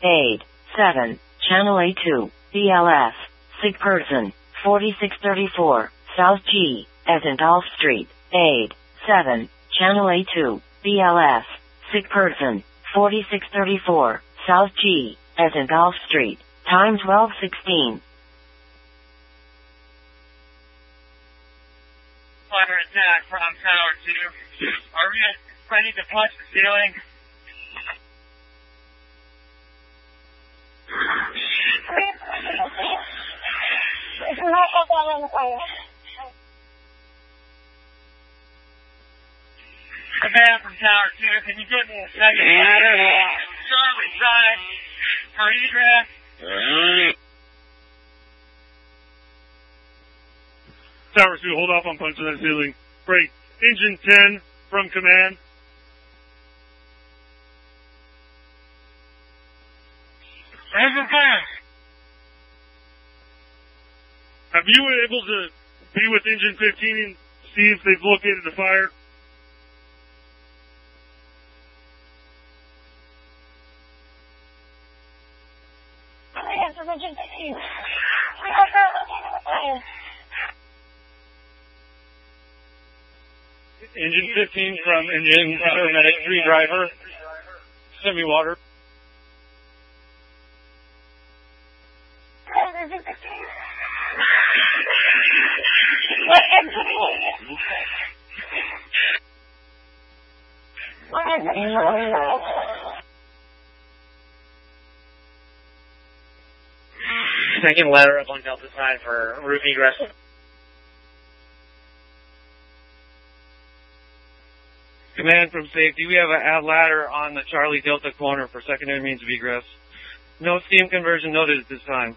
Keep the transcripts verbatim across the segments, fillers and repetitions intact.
Aid, seven, Channel A two, B L S, Sig Person, forty-six thirty-four, South G, as in Golf Street. Aid, seven, Channel A two, B L S, Sig Person, forty-six thirty-four, South G, as in Golf Street. Time twelve sixteen. Fire attack from Tower two. Are we ready to punch the ceiling? Command from Tower two, can you give me a second? Charlie side for egress. Tower two, hold off on punching that ceiling. Break. Engine ten from command. Engine ten. Have you been able to be with engine fifteen and see if they've located the fire? Engine fifteen from engine paramedic three driver. Send me water. Second ladder up on Delta side for roof egress. Command from safety, we have a ladder on the Charlie Delta corner for secondary means of egress. No steam conversion noted at this time.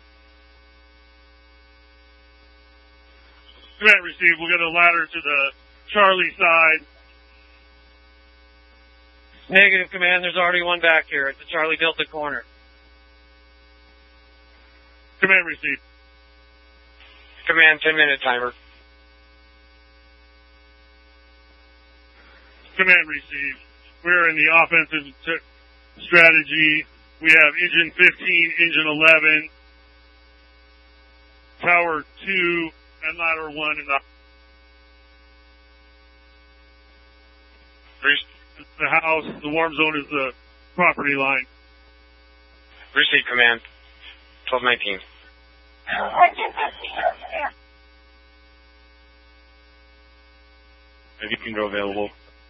Command received. We'll get a ladder to the Charlie side. Negative, command. There's already one back here at the Charlie Delta corner. Command received. Command, ten minute timer. Command received. We're in the offensive t- strategy. We have engine fifteen, engine eleven, tower two, and ladder one in the, the house. The warm zone is the property line. Receive command. twelve nineteen. If you can go available.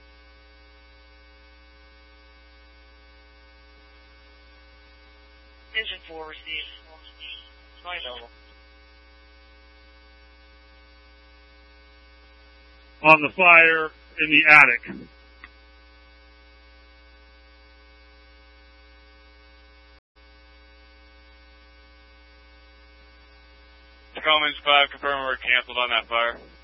Engine four received. Not available. On the fire in the attic. Commons five, confirm we're canceled on that fire.